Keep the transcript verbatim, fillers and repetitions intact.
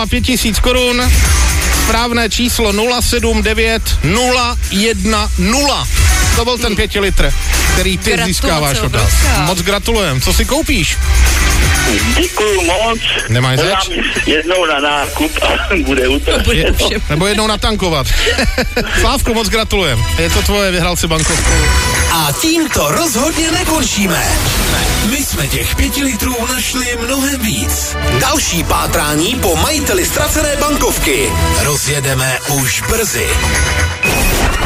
vyhrála pět tisíc korun. Správné číslo nula sedm devět nula jedna nula. To byl ten pěti litr, který ty Gratulace, získáváš od nás. Moc gratulujem. Co si koupíš? Děkuju moc. Nemáš zač? Jednou na nákup a bude utrpěno. Je, nebo jednou natankovat. Slávku, moc gratulujem. Je to tvoje, vyhrál si bankovku. A tímto rozhodně nekončíme. My jsme těch pěti litrů našli mnohem víc. Další pátrání po majiteli ztracené bankovky rozjedeme už brzy.